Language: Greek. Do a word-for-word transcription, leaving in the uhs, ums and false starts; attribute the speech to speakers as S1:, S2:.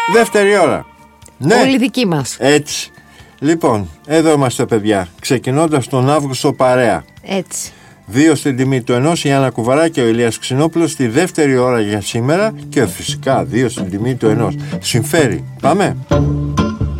S1: Δεύτερη ώρα. Ναι.
S2: Όλοι δικοί μας.
S1: Έτσι. Λοιπόν, εδώ είμαστε παιδιά. Ξεκινώντας τον Αύγουστο παρέα.
S2: Έτσι.
S1: Δύο στην τιμή του ενός, η Άννα Κουβαρά και ο Ηλίας Ξινόπουλος στη δεύτερη ώρα για σήμερα. Και φυσικά δύο στην τιμή του ενός. Συμφέρει. Πάμε.